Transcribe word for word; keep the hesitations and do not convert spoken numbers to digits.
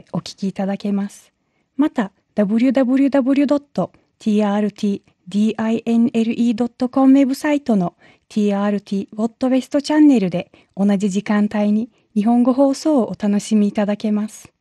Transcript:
お聞きいただけます。また、ダブリューダブリューダブリュードットティーアールティーディーアイエヌエルイードットコム ウェブサイトの ティーアールティー ウォットウェストチャンネルで同じ時間帯に日本語放送をお楽しみいただけます。